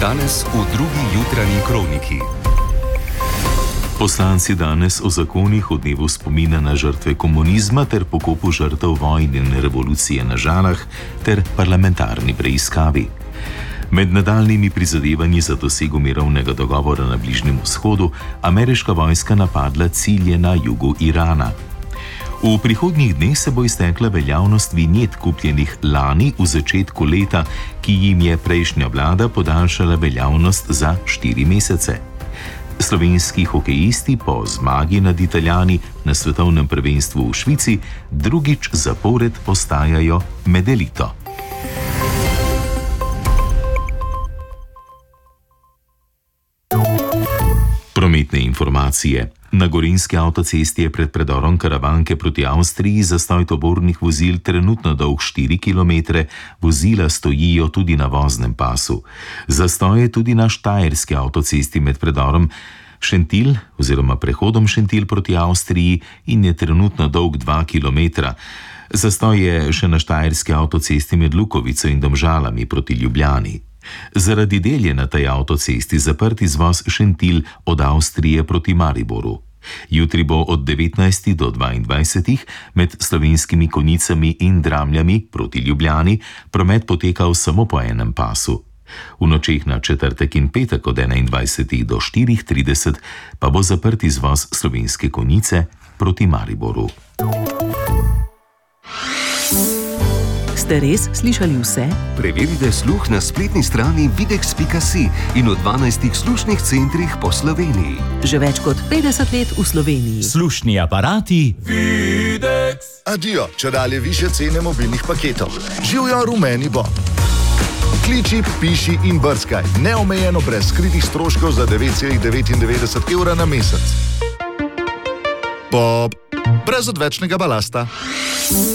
Danes v drugi jutranji kroniki. Poslanci danes o zakonih o dnevu spomina na žrtve komunizma ter pokopu žrtev vojne in revolucije na Žalah ter parlamentarni preiskavi. Med nadaljnjimi prizadevanji za dosego mirovnega dogovora na Bližnjem vzhodu ameriška vojska napadla cilje na jugu Irana. V prihodnjih dneh se bo iztekla veljavnost vinjet kupljenih lani v začetku leta, ki jim je prejšnja vlada podaljšala veljavnost za 4 mesece. Slovenski hokejisti po zmagi nad Italijani na svetovnem prvenstvu v Švici drugič zapored ostajajo med elito. Prometne informacije. Na Gorenjski avtocesti je pred predorom Karavanke proti Avstriji zastoj tovornih vozil trenutno dolg 4 km, vozila stojijo tudi na voznem pasu. Zastoj je tudi na Štajerski avtocesti med predorom Šentilj oziroma prehodom Šentilj proti Avstriji in je trenutno dolg 2 km. Zastoj je še na Štajerski avtocesti med Lukovico in Domžalami proti Ljubljani. Zaradi del je na tej avtocesti zaprt izvoz Šentilj od Avstrije proti Mariboru. Jutri bo od 19 do 22 med Slovenskimi Konjicami in Dramljami proti Ljubljani promet potekal samo po enem pasu. V nočeh na četrtek in petek od 21 do 4:30 pa bo zaprt izvoz Slovenske Konjice proti Mariboru. Ste res slišali vse? Preverite sluh na spletni strani videx.si in v 12 slušnih centrih po Sloveniji. Že več kot 50 let v Sloveniji. Slušni aparati Videx. Adijo, čedalje više cene mobilnih paketov. Živijo rumeni Bob. Kliči, piši in brskaj. Neomejeno brez skritih stroškov za 9,99 evra na mesec. Bob. Brez odvečnega balasta.